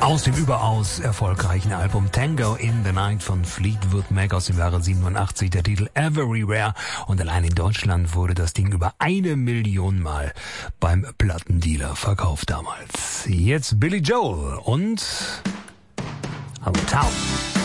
Aus dem überaus erfolgreichen Album Tango in the Night von Fleetwood Mac aus dem Jahre 87, der Titel Everywhere. Und allein in Deutschland wurde das Ding über 1 Million Mal beim Plattendealer verkauft damals. Jetzt Billy Joel und Old Town.